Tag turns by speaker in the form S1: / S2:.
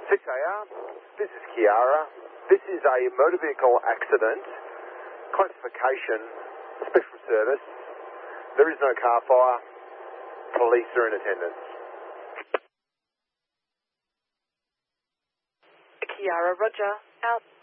S1: 6AR, this is Kiara. This is a motor vehicle accident. Classification, special service. There is no car fire. Police are in attendance.
S2: Kiara, Roger, out.